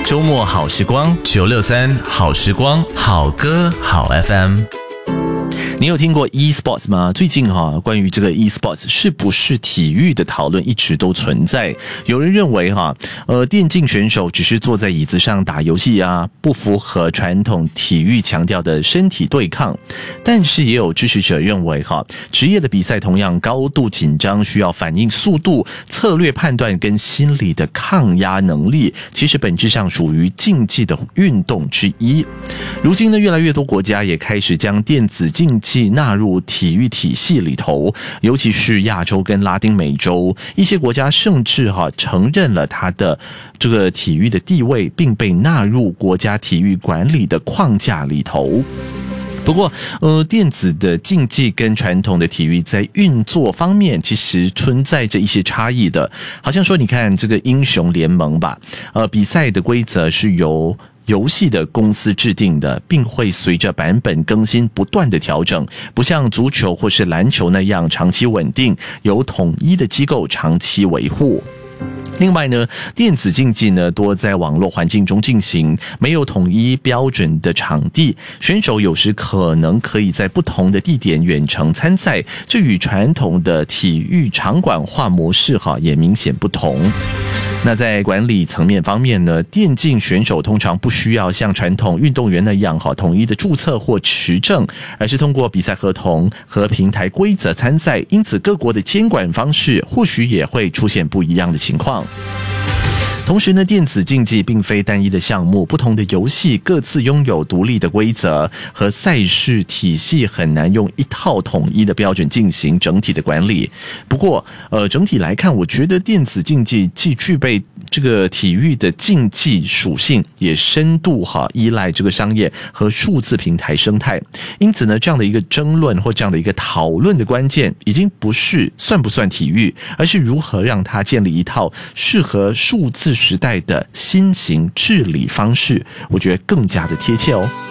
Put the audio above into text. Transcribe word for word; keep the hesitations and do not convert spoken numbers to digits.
周末好时光，九六三好时光，好歌好 F M。你有听过 e-sports 吗？最近哈、啊，关于这个 e-sports 是不是体育的讨论一直都存在。有人认为哈、啊，呃，电竞选手只是坐在椅子上打游戏啊，不符合传统体育强调的身体对抗。但是也有支持者认为哈、啊，职业的比赛同样高度紧张，需要反应速度、策略判断跟心理的抗压能力，其实本质上属于竞技的运动之一。如今呢，越来越多国家也开始将电子竞技纳入体育体系里头，尤其是亚洲跟拉丁美洲，一些国家甚至哈、啊、承认了它的这个体育的地位，并被纳入国家体育管理的框架里头。不过，呃，电子的竞技跟传统的体育在运作方面其实存在着一些差异的。好像说，你看这个英雄联盟吧，呃，比赛的规则是由游戏的公司制定的，并会随着版本更新不断的调整，不像足球或是篮球那样长期稳定，由统一的机构长期维护。另外呢，电子竞技呢多在网络环境中进行，没有统一标准的场地，选手有时可能可以在不同的地点远程参赛，这与传统的体育场馆化模式哈也明显不同。那在管理层面方面呢，电竞选手通常不需要像传统运动员那样哈统一的注册或持证，而是通过比赛合同和平台规则参赛，因此各国的监管方式或许也会出现不一样的情况。同时呢，电子竞技并非单一的项目，不同的游戏各自拥有独立的规则和赛事体系，很难用一套统一的标准进行整体的管理。不过，呃，整体来看，我觉得电子竞技既具备这个体育的竞技属性，也深度哈依赖这个商业和数字平台生态。因此呢，这样的一个争论或这样的一个讨论的关键，已经不是算不算体育，而是如何让它建立一套适合数字时代的新型治理方式，我觉得更加的贴切哦。